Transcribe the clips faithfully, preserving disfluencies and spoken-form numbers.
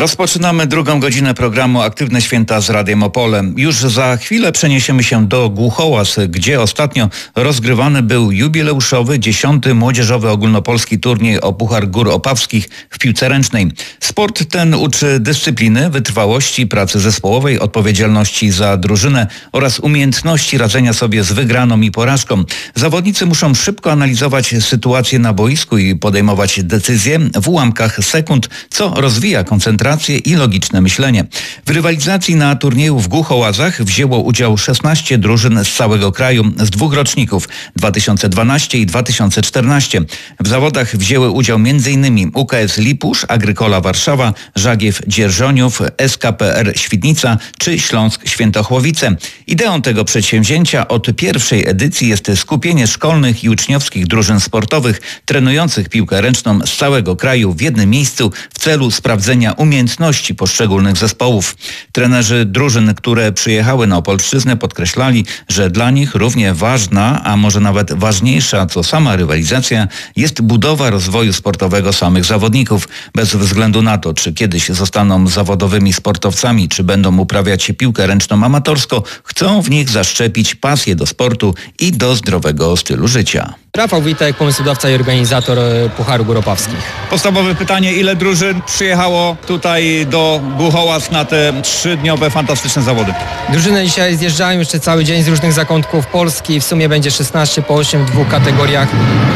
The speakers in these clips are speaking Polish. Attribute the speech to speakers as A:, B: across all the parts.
A: Rozpoczynamy drugą godzinę programu Aktywne Święta z Radiem Opole. Już za chwilę przeniesiemy się do Głuchołaz, gdzie ostatnio rozgrywany był jubileuszowy dziesiąty młodzieżowy ogólnopolski turniej o Puchar Gór Opawskich w piłce ręcznej. Sport ten uczy dyscypliny, wytrwałości, pracy zespołowej, odpowiedzialności za drużynę oraz umiejętności radzenia sobie z wygraną i porażką. Zawodnicy muszą szybko analizować sytuację na boisku i podejmować decyzje w ułamkach sekund, co rozwija koncentrację i logiczne myślenie. W rywalizacji na turnieju w Głuchołazach wzięło udział szesnaście drużyn z całego kraju z dwóch roczników dwa tysiące dwunasty i dwa tysiące czternasty. W zawodach wzięły udział m.in. U K S Lipusz, Agrykola Warszawa, Żagiew Dzierżoniów, S K P R Świdnica czy Śląsk Świętochłowice. Ideą tego przedsięwzięcia od pierwszej edycji jest skupienie szkolnych i uczniowskich drużyn sportowych trenujących piłkę ręczną z całego kraju w jednym miejscu w celu sprawdzenia umiejętności poszczególnych zespołów. Trenerzy drużyn, które przyjechały na Opolszczyznę, podkreślali, że dla nich równie ważna, a może nawet ważniejsza co sama rywalizacja, jest budowa rozwoju sportowego samych zawodników. Bez względu na to, czy kiedyś zostaną zawodowymi sportowcami, czy będą uprawiać piłkę ręczną amatorsko, chcą w nich zaszczepić pasję do sportu i do zdrowego stylu życia.
B: Rafał Witek, pomysłodawca i organizator Pucharu Gór Opawskich.
A: Podstawowe pytanie, ile drużyn przyjechało tutaj do Głuchołaz na te trzydniowe fantastyczne zawody?
B: Drużyny dzisiaj zjeżdżają jeszcze cały dzień z różnych zakątków Polski. W sumie będzie szesnaście po osiem w dwóch kategoriach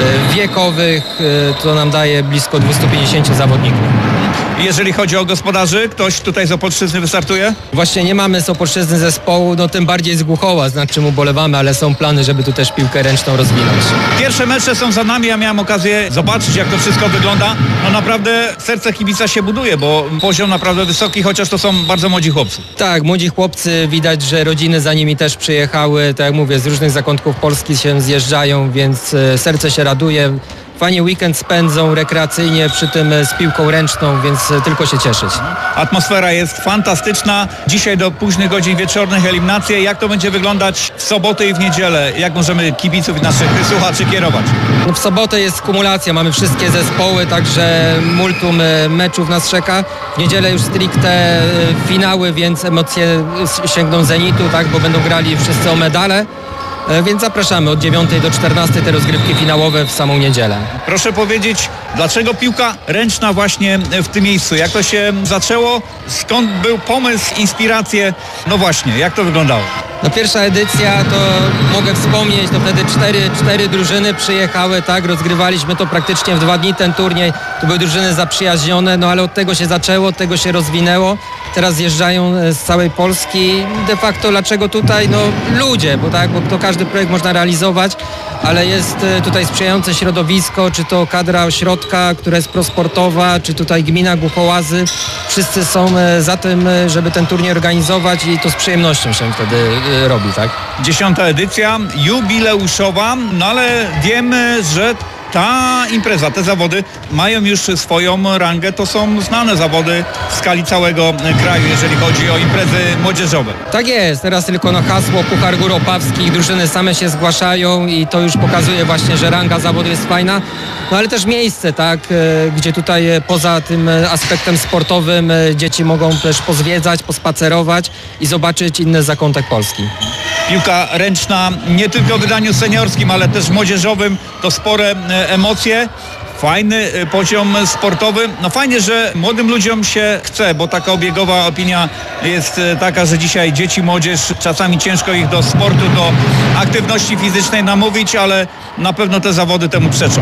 B: wiekowych. To nam daje blisko dwieście pięćdziesiąt zawodników.
A: Jeżeli chodzi o gospodarzy, ktoś tutaj z Opolszczyzny wystartuje?
B: Właśnie nie mamy z Opolszczyzny zespołu, no tym bardziej z Głuchołaz, nad czym ubolewamy, ale są plany, żeby tu też piłkę ręczną rozwinąć.
A: Pierwsze mecze są za nami, ja miałem okazję zobaczyć, jak to wszystko wygląda. No naprawdę serce kibica się buduje, bo poziom naprawdę wysoki, chociaż to są bardzo młodzi chłopcy.
B: Tak, młodzi chłopcy, widać, że rodziny za nimi też przyjechały, tak jak mówię, z różnych zakątków Polski się zjeżdżają, więc serce się raduje. Fajnie weekend spędzą rekreacyjnie, przy tym z piłką ręczną, więc tylko się cieszyć.
A: Atmosfera jest fantastyczna. Dzisiaj do późnych godzin wieczornych eliminacje. Jak to będzie wyglądać w sobotę i w niedzielę? Jak możemy kibiców i naszych słuchaczy kierować?
B: No w sobotę jest kumulacja, mamy wszystkie zespoły, także multum meczów nas czeka. W niedzielę już stricte finały, więc emocje sięgną zenitu, tak, bo będą grali wszyscy o medale. Więc zapraszamy od dziewiątej do czternastej te rozgrywki finałowe w samą niedzielę.
A: Proszę powiedzieć, dlaczego piłka ręczna właśnie w tym miejscu? Jak to się zaczęło? Skąd był pomysł, inspiracje? No właśnie, jak to wyglądało?
B: No pierwsza edycja to mogę wspomnieć, to wtedy cztery, cztery drużyny przyjechały, tak, rozgrywaliśmy to praktycznie w dwa dni ten turniej, to były drużyny zaprzyjaźnione, no ale od tego się zaczęło, od tego się rozwinęło, teraz zjeżdżają z całej Polski, de facto dlaczego tutaj, no ludzie, bo tak, bo to każdy projekt można realizować, ale jest tutaj sprzyjające środowisko, czy to kadra ośrodka, która jest prosportowa, czy tutaj gmina Głuchołazy, wszyscy są za tym, żeby ten turniej organizować i to z przyjemnością się wtedy robi, tak?
A: Dziesiąta edycja, jubileuszowa, no ale wiemy, że ta impreza, te zawody mają już swoją rangę, to są znane zawody w skali całego kraju, jeżeli chodzi o imprezy młodzieżowe.
B: Tak jest, teraz tylko no hasło Puchar Gór Opawskich, drużyny same się zgłaszają i to już pokazuje właśnie, że ranga zawodu jest fajna, no ale też miejsce, tak, gdzie tutaj poza tym aspektem sportowym dzieci mogą też pozwiedzać, pospacerować i zobaczyć inny zakątek Polski.
A: Piłka ręczna nie tylko w wydaniu seniorskim, ale też młodzieżowym to spore emocje. Fajny poziom sportowy. No fajnie, że młodym ludziom się chce, bo taka obiegowa opinia jest taka, że dzisiaj dzieci, młodzież, czasami ciężko ich do sportu, do aktywności fizycznej namówić, ale na pewno te zawody temu przeczą.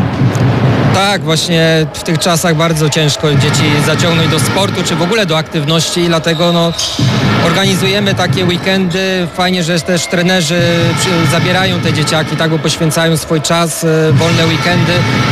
B: Tak, właśnie w tych czasach bardzo ciężko dzieci zaciągnąć do sportu, czy w ogóle do aktywności, dlatego no, organizujemy takie weekendy. Fajnie, że też trenerzy zabierają te dzieciaki, tak, bo poświęcają swój czas, wolne weekendy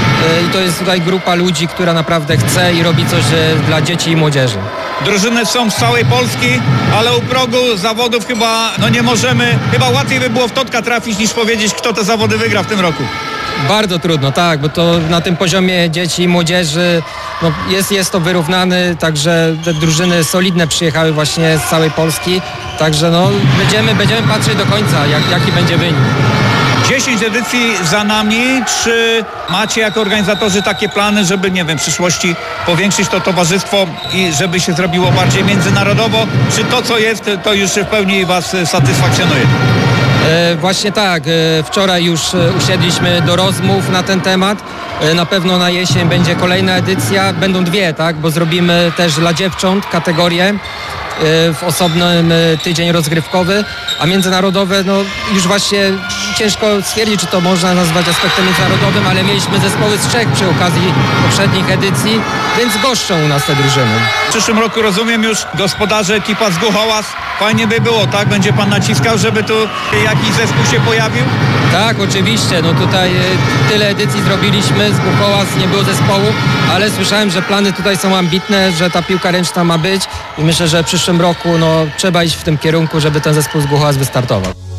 B: i to jest tutaj grupa ludzi, która naprawdę chce i robi coś dla dzieci i młodzieży.
A: Drużyny są z całej Polski, ale u progu zawodów chyba no nie możemy, chyba łatwiej by było w totka trafić niż powiedzieć, kto te zawody wygra w tym roku.
B: Bardzo trudno, tak, bo to na tym poziomie dzieci i młodzieży no jest, jest to wyrównany, także te drużyny solidne przyjechały właśnie z całej Polski, także no będziemy, będziemy patrzeć do końca, jak, jaki będzie wynik.
A: dziesięć edycji za nami. Czy macie jako organizatorzy takie plany, żeby, nie wiem, w przyszłości powiększyć to towarzystwo i żeby się zrobiło bardziej międzynarodowo? Czy to, co jest, to już w pełni Was satysfakcjonuje?
B: E, właśnie tak. E, wczoraj już e, usiedliśmy do rozmów na ten temat. E, na pewno na jesień będzie kolejna edycja. Będą dwie, tak? Bo zrobimy też dla dziewcząt kategorię w osobnym tydzień rozgrywkowy, a międzynarodowe, no już właśnie ciężko stwierdzić, czy to można nazwać aspektem międzynarodowym, ale mieliśmy zespoły z Czech przy okazji poprzednich edycji, więc goszczą u nas te drużyny.
A: W przyszłym roku, rozumiem, już gospodarze, ekipa z Głuchołaz. Fajnie by było, tak? Będzie pan naciskał, żeby tu jakiś zespół się pojawił?
B: Tak, oczywiście. No tutaj tyle edycji zrobiliśmy, z Głuchołaz nie było zespołu, ale słyszałem, że plany tutaj są ambitne, że ta piłka ręczna ma być i myślę, że w przyszłym roku no, trzeba iść w tym kierunku, żeby ten zespół z Głuchołaz wystartował.